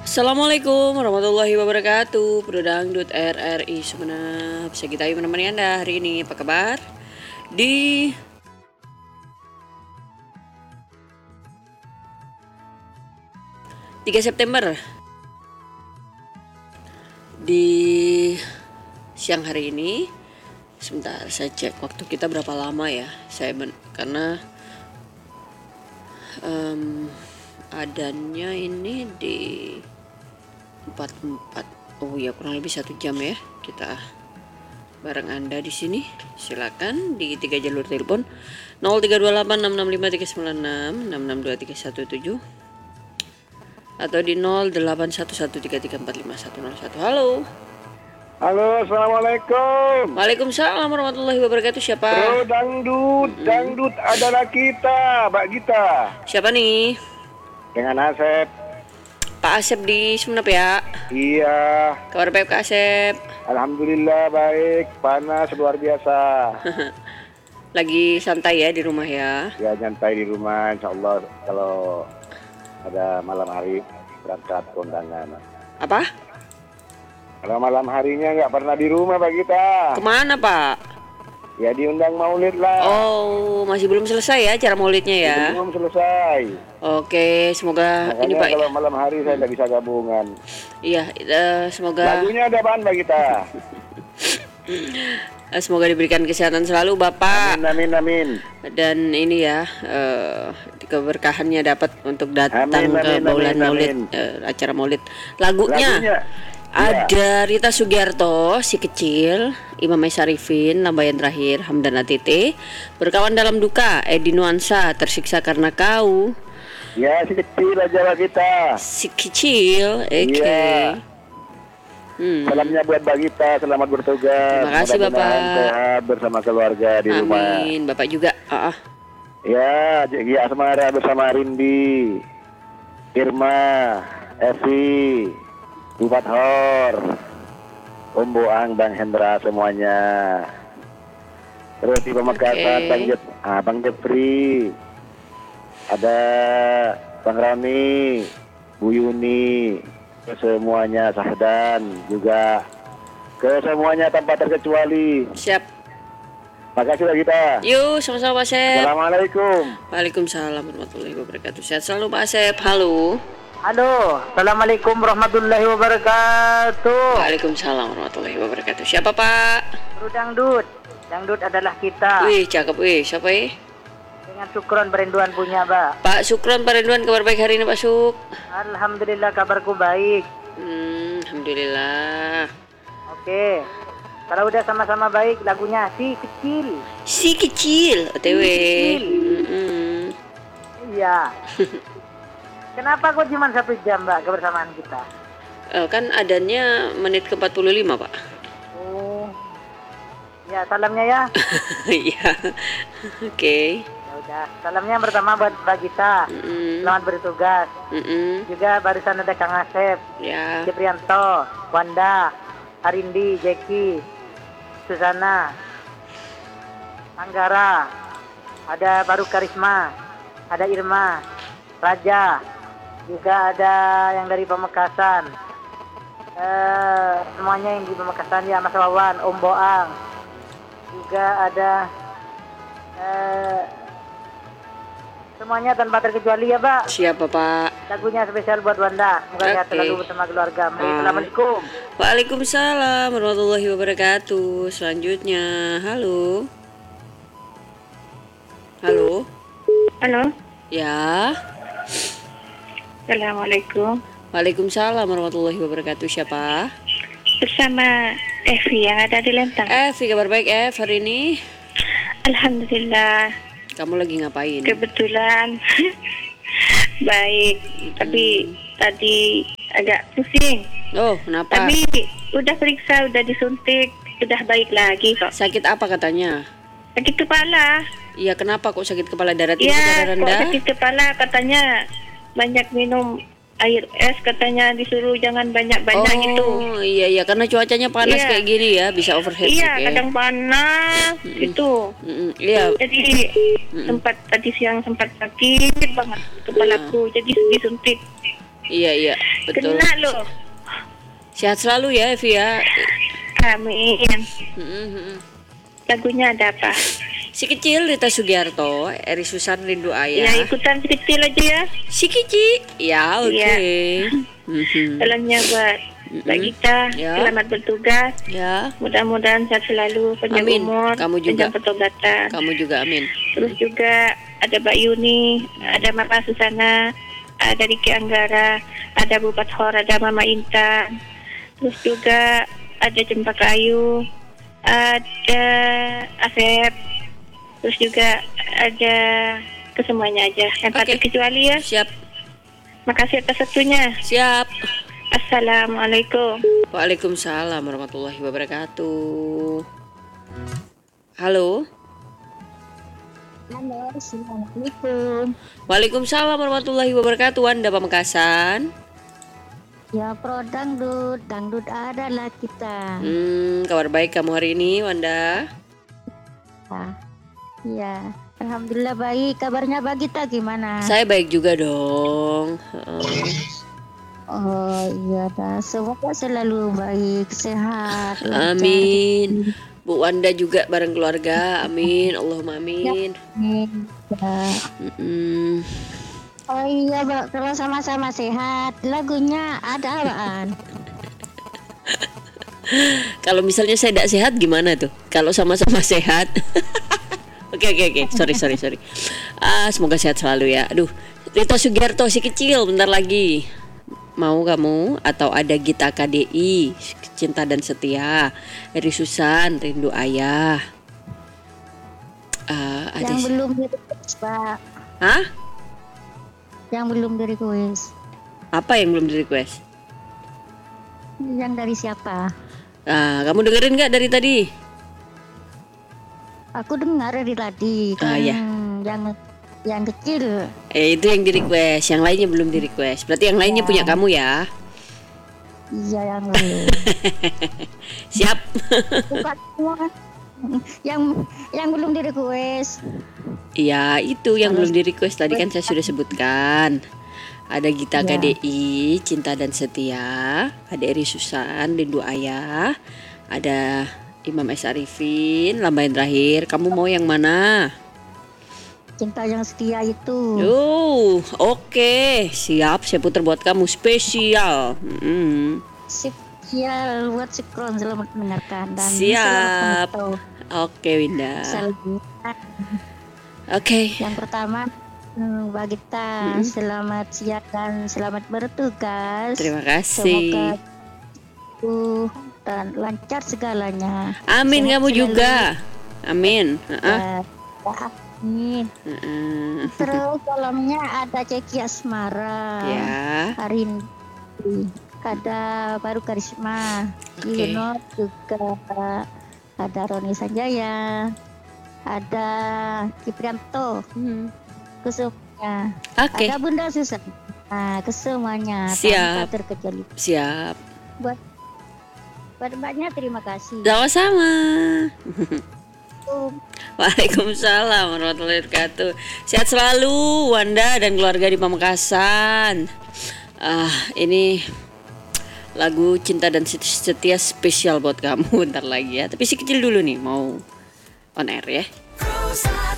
Assalamualaikum warahmatullahi wabarakatuh. Pedangdut RRI Sumeneb. Bisa kita menemani Anda hari ini. Apa kabar? Di 3 September di siang hari ini. Sebentar saya cek waktu kita berapa lama ya. Karena adanya ini di 44. Oh ya, kurang lebih 1 jam ya kita bareng Anda di sini. Silakan di 3 jalur telepon 0328665396 6623117 atau di 081133455101. Halo. Halo, assalamualaikum. Waalaikumsalam warahmatullahi wabarakatuh. Siapa? Bro dangdut adalah kita, Mbak Gita. Siapa nih? Dengan Asep. Pak Asep di Sumeneb ya? Iya. Kabar baik Kak Asep? Alhamdulillah baik, panas luar biasa. Lagi santai ya di rumah ya? Ya nyantai di rumah, insya Allah kalau ada malam hari berangkat kondangan. Apa? Kalau malam harinya nggak pernah di rumah Mbak Gita. Kemana Pak? Ya diundang maulid lah. Oh, masih belum selesai ya acara maulidnya ya? Belum selesai. Oke, semoga Makanya ini Pak. kalau malam hari saya nggak bisa gabungan. Iya, semoga Lagunya ada apaan Mbak Gita? semoga diberikan kesehatan selalu Bapak. Amin. Dan ini ya keberkahannya dapat untuk datang ke bulan maulid, acara maulid. Lagunya ada Rita Sugiarto, Si Kecil, Imam Syarifin, Lambayan Terakhir, Hamdana Tete, Berkawan Dalam Duka, Edi Nuansa, Tersiksa Karena Kau. Ya, si kecil aja lah kita. Si Kecil, oke. Iya. Salamnya buat Mbak Gita, selamat bertugas. Terima kasih Mudah-mudahan Bapak. sehat bersama keluarga di rumah. Amin, Bapak juga. Ya, Jeki Asmara bersama Rindi, Irma, Evi, Bupat Hor, Om Boang, Bang Hendra semuanya. Terus di Pemekasan Bang Jepri, ada Bang Rani, Bu Yuni, ke semuanya, Sahdan juga, ke semuanya tanpa terkecuali. Siap. Makasih lah kita. Yuk, sama-sama Pak Asep. Assalamualaikum. Waalaikumsalam warahmatullahi wabarakatuh. Sehat selalu Pak Asep. Halo. Halo, assalamualaikum warahmatullahi wabarakatuh. Waalaikumsalam warahmatullahi wabarakatuh. Siapa Pak? Bro dangdut adalah kita. Wih, cakep wih. Siapa ya? Dengan Sukron Perinduan punya, Mbak. Pak Sukron Perinduan, kabar baik hari ini Pak Suk? Alhamdulillah kabarku baik. Alhamdulillah. Oke. Kalau udah sama-sama baik, lagunya Si Kecil. Si Kecil, OTW. Iya. Kenapa kok cuma 1 jam, Mbak, kebersamaan kita? Kan adanya menit ke 45 Pak. Oh. Ya, salamnya ya. Iya. Oke. Ya udah, salamnya yang pertama buat Mbak Gita. Selamat bertugas. Juga barusan ada Kang Asep, Ya. Ciprianto, Wanda, Arindi, Jeki, Susana, Anggara, ada Baru Karisma, ada Irma, Raja, juga ada yang dari Pemekasan, semuanya yang di Pemekasan ya, Mas Wawan, Om Boang, juga ada semuanya tanpa terkecuali ya Pak. Siapa Pak? Lagunya spesial buat Wanda. Semoga sehat selalu bersama keluarga. Assalamualaikum. Waalaikumsalam warahmatullahi wabarakatuh. Selanjutnya, halo. Halo. Halo. Ya. Assalamualaikum. Waalaikumsalam warahmatullahi wabarakatuh. Siapa? Bersama Evi yang ada di Lentang. Evi, kabar baik hari ini? Alhamdulillah. Kamu lagi ngapain? Kebetulan baik, tapi tadi agak pusing. Oh, kenapa? Tapi udah periksa, udah disuntik, udah baik lagi kok. Sakit apa katanya? Sakit kepala. Iya, kenapa kok sakit kepala? Darah tinggi, Iya, darah kok rendah? sakit kepala, katanya banyak minum air es, katanya disuruh jangan banyak-banyak gitu. Oh iya, karena cuacanya panas Iya. kayak gini ya, bisa overheat. Iya, kadang panas gitu. Iya. Jadi tadi siang sempat sakit banget kepalaku, jadi disuntik. Iya, iya, betul. Kena loh. Sehat selalu ya, Evi ya. Amin. Mm-mm. Lagunya ada apa? Si kecil Rita Sugiarto, Eri Susan Rindu Ya Ayah. ikutan kecil aja ya. Si Kici. Ya, oke. Iya. Mhm. Salamnya buat Mbak Gita. Ya. Selamat bertugas. Ya, Mudah-mudahan sehat selalu, panjang Amin. umur, Kamu juga. panjang pertobatan. kamu juga amin. Terus juga ada Mbak Yuni, ada Mama Susana, ada Riki Anggara, ada Bu Pathor, ada Mama Intan. Terus juga ada Cempaka Ayu, ada Asep. Terus juga ada kesemuanya aja yang tak Oke. terkecuali ya. Siap, Makasih atas waktunya. siap. Assalamualaikum. Waalaikumsalam warahmatullahi wabarakatuh. Halo. Halo, assalamualaikum. Waalaikumsalam warahmatullahi wabarakatuh. Wanda Pamekasan. Ya, pro dangdut adalah kita. Kabar baik kamu hari ini, Wanda? Ya, alhamdulillah baik. Kabarnya Mbak Gita gimana? Saya baik juga dong. Oh iya dah, semoga selalu baik, sehat, lancar. Amin. Bu Wanda juga bareng keluarga. Amin. Allahumma amin. Amin. Ya. Mm-mm. Oh iya, Mbak, kalau sama-sama sehat, lagunya ada apaan? Kalau misalnya saya tidak sehat gimana tuh? Kalau sama-sama sehat. Oke. Sorry. Semoga sehat selalu ya. Aduh, Rita Sugiarto si kecil bentar lagi. Mau kamu atau ada Gita KDI Cinta dan Setia, Eri Susan Rindu Ayah. Ada Yang belum di-request, Pak. Hah? Yang belum di-request. Apa yang belum di request? Yang dari siapa? Kamu dengerin nggak dari tadi? Aku dengar dari tadi Ya. yang kecil. Itu yang di request, yang lainnya belum di request. Berarti yang lainnya punya kamu ya? Iya, yang belum. Siap. Bukan semua. yang belum di request. Iya, itu yang belum di request tadi kan saya sudah sebutkan. Ada Gita Ya. KDI Cinta dan Setia, ada Eri Susan Rindu Ayah, ada Imam S. Arifin Lambayan Terakhir. Kamu mau yang mana? Cinta yang setia itu. Oke, siap. Saya putar buat kamu spesial. Spesial buat Sikron, selamat mendengarkan dan Siap. selamat memantau. Oke, Winda. Selanjutnya, Oke. yang pertama Mbak Gita, selamat siang dan selamat bertugas. Terima Semoga kasih. dan lancar segalanya. Amin, Sehat kamu selalu. juga. Amin. Ya, amin. Heeh. Terus kolomnya ada Ceki Asmara, Ya. Arindi, ada Baru Karisma, Oke. Yuno juga, ada Roni Sanjaya, ada Kiprianto, kesemuanya. Oke. Ada Bunda Susan. Nah, kesemuanya Siap. tanpa terkecuali. Siap. Buat Mbaknya terima kasih. Sama-sama. Waalaikumsalam warahmatullahi wabarakatuh. Sehat selalu Wanda dan keluarga di Pamekasan. Ini lagu Cinta dan Setia spesial buat kamu bentar lagi ya. Tapi si kecil dulu nih mau on air ya.